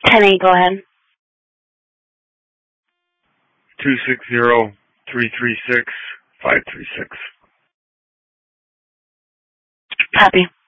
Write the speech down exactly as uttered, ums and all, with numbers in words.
ten eight, go ahead. two six zero, three three six, five three six. Copy.